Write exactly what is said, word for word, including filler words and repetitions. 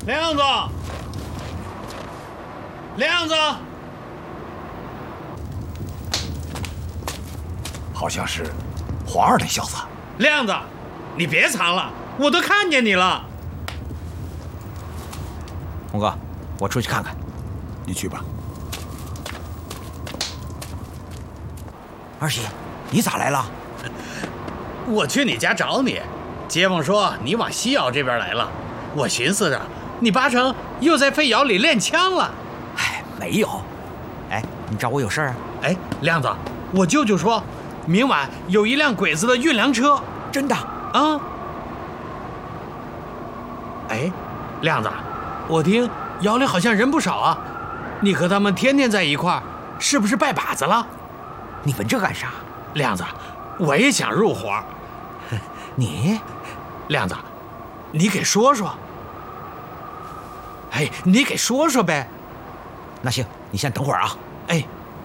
亮子，亮子， 好像是黄二那小子。 亮子，你别藏了，我都看见你了。 红哥，我出去看看。 你去吧。 二喜，你咋来了？ 我去你家找你，街坊说你往西窑这边来了，我寻思着你八成又在废窑里练枪了。 哎，没有。哎，你找我有事儿啊？ 哎，亮子，我舅舅说，明晚有一辆鬼子的运粮车。 真的？ 啊。哎，亮子，我听窑里好像人不少啊，你和他们天天在一块儿，是不是拜把子了？ 你问这干啥？ 亮子，我也想入伙。 你， 亮子，你给说说。哎，你给说说呗。 那行，你先等会儿啊。 哎。